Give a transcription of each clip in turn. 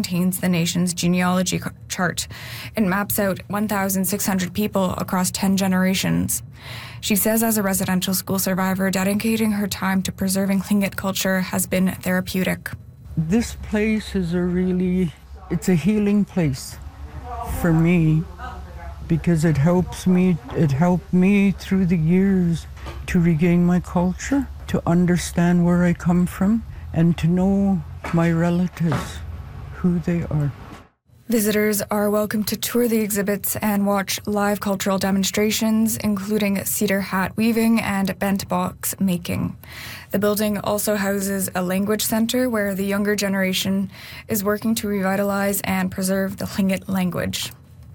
maintains the nation's genealogy chart. It maps out 1,600 people across 10 generations. She says as a residential school survivor, dedicating her time to preserving Tlingit culture has been therapeutic. This place is it's a healing place for me because it helped me through the years to regain my culture, to understand where I come from, and to know my relatives, who they are. Visitors are welcome to tour the exhibits and watch live cultural demonstrations, including cedar hat weaving and bent box making. The building also houses a language centre where the younger generation is working to revitalize and preserve the Tlingit language.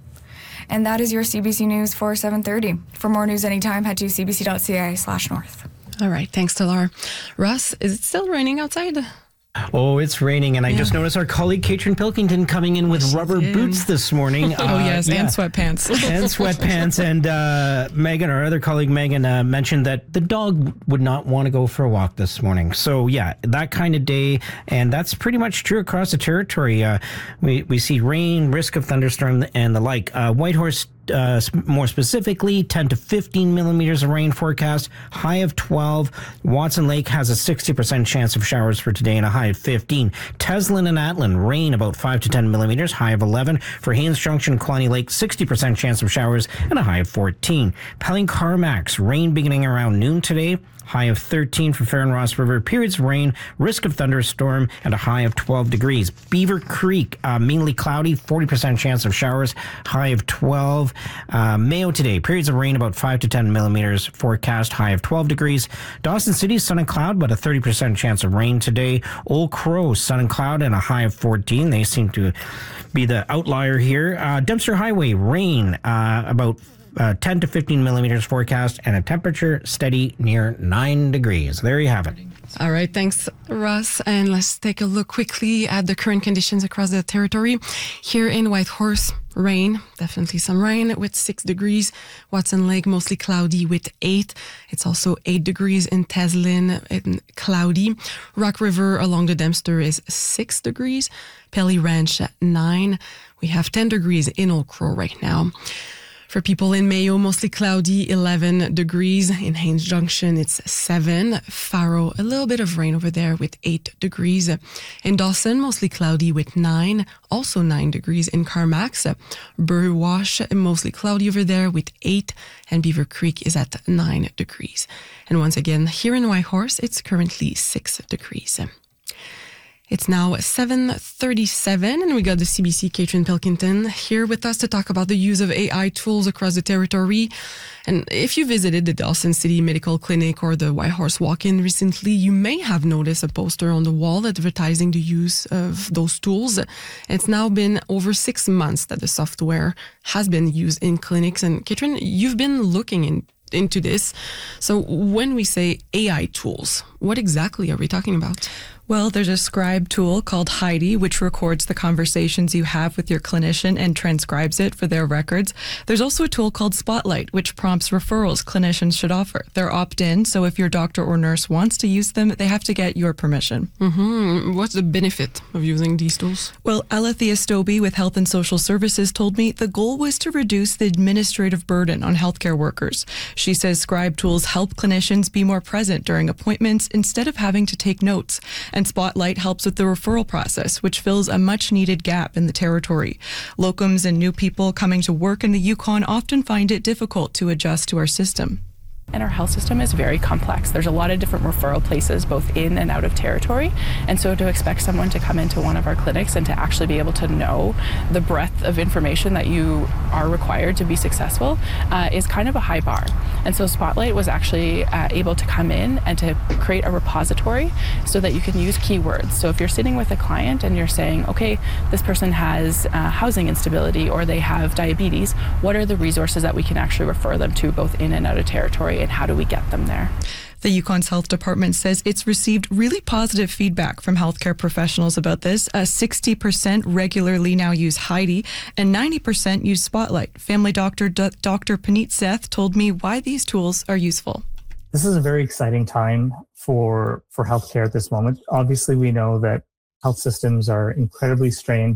And that is your CBC News for 7:30. For more news anytime, head to cbc.ca/north. All right, thanks to Laura. Russ, is it still raining outside? Oh, it's raining, and I just noticed our colleague Katrin Pilkington coming in with rubber boots this morning. And sweatpants. And sweatpants. And Megan, our other colleague Megan, mentioned that the dog would not want to go for a walk this morning. So, yeah, that kind of day, and that's pretty much true across the territory. We see rain, risk of thunderstorm, and the like. Whitehorse, more specifically, 10 to 15 millimeters of rain forecast, high of 12. Watson Lake has a 60% chance of showers for today and a high of 15. Teslin and Atlin, rain about 5 to 10 millimeters, high of 11. For Haines Junction, Killarney Lake, 60% chance of showers and a high of 14. Pelling Carmax, rain beginning around noon today. High of 13 for Fair and Ross River. Periods of rain, risk of thunderstorm, and a high of 12 degrees. Beaver Creek, mainly cloudy, 40% chance of showers, high of 12. Mayo today, periods of rain about 5 to 10 millimeters, forecast, high of 12 degrees. Dawson City, sun and cloud, but a 30% chance of rain today. Old Crow, sun and cloud, and a high of 14. They seem to be the outlier here. Dempster Highway, rain, about 10 to 15 millimeters forecast, and a temperature steady near 9 degrees. There you have it. All right, thanks, Russ. And let's take a look quickly at the current conditions across the territory. Here in Whitehorse, rain, definitely some rain with 6 degrees. Watson Lake, mostly cloudy with 8. It's also 8 degrees in Teslin and cloudy. Rock River along the Dempster is 6 degrees. Pelly Ranch, 9. We have 10 degrees in Old Crow right now. For people in Mayo, mostly cloudy, 11 degrees. In Haines Junction, it's 7. Faro, a little bit of rain over there with 8 degrees. In Dawson, mostly cloudy with 9. Also 9 degrees in Carmax. Burwash, mostly cloudy over there with 8. And Beaver Creek is at 9 degrees. And once again, here in Whitehorse, it's currently 6 degrees. It's now 7:37, and we got the CBC Katrin Pilkington here with us to talk about the use of AI tools across the territory. And if you visited the Dawson City Medical Clinic or the Whitehorse Walk-In recently, you may have noticed a poster on the wall advertising the use of those tools. It's now been over 6 months that the software has been used in clinics. And Katrin, you've been looking into this. So when we say AI tools, what exactly are we talking about? Well, there's a scribe tool called Heidi, which records the conversations you have with your clinician and transcribes it for their records. There's also a tool called Spotlight, which prompts referrals clinicians should offer. They're opt-in, so if your doctor or nurse wants to use them, they have to get your permission. Mm-hmm. What's the benefit of using these tools? Well, Alethea Stobie with Health and Social Services told me the goal was to reduce the administrative burden on healthcare workers. She says scribe tools help clinicians be more present during appointments instead of having to take notes. And Spotlight helps with the referral process, which fills a much-needed gap in the territory. Locums and new people coming to work in the Yukon often find it difficult to adjust to our system. And our health system is very complex. There's a lot of different referral places both in and out of territory. And so to expect someone to come into one of our clinics and to actually be able to know the breadth of information that you are required to be successful is kind of a high bar. And so Spotlight was actually able to come in and to create a repository so that you can use keywords. So if you're sitting with a client and you're saying, okay, this person has housing instability or they have diabetes, what are the resources that we can actually refer them to both in and out of territory, and how do we get them there? The Yukon's Health Department says it's received really positive feedback from healthcare professionals about this. 60% regularly now use Heidi and 90% use Spotlight. Family doctor Dr. Puneet Seth told me why these tools are useful. This is a very exciting time for healthcare at this moment. Obviously, we know that health systems are incredibly strained